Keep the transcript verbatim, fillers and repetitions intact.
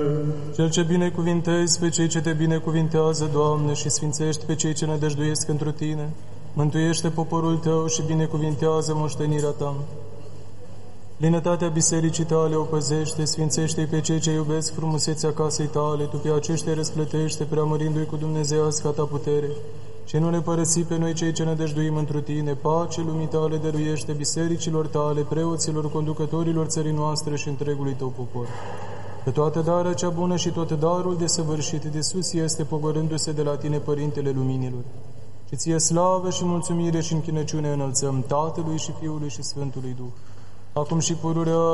Cel ce binecuvintezi pe cei ce te binecuvintează, Doamne, și sfințești pe cei ce nădăjduiesc întru Tine, mântuiește poporul Tău și binecuvintează moștenirea Ta. Plinătatea bisericii Tale o păzește, sfințește-i pe cei ce iubesc frumusețea casei Tale, Tu pe aceștia răsplătește, preamărindu-i cu dumnezeiasca Ta putere, și nu ne părăsi pe noi cei ce nădăjduim întru Tine, pace lumii Tale dăruiește bisericilor Tale, preoților, conducătorilor țării noastre și întregului Tău popor. Că toată darea cea bună și tot darul desăvârșit de sus este, pogorându-se de la Tine, Părintele Luminilor. Și Ție slavă și mulțumire și închinăciune înălțăm Tatălui și Fiului și Sfântului Duh, acum și pururea